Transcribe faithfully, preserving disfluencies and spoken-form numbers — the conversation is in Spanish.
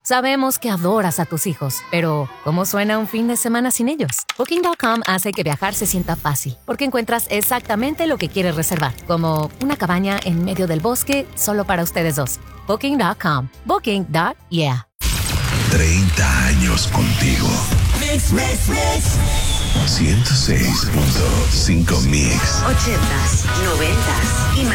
Sabemos que adoras a tus hijos, pero ¿cómo suena un fin de semana sin ellos? Booking punto com hace que viajar se sienta fácil, porque encuentras exactamente lo que quieres reservar, como una cabaña en medio del bosque solo para ustedes dos. Booking punto com. Booking. Yeah. treinta años contigo. Mix, mix, mix. ciento seis punto cinco Mix. Ochentas, noventas y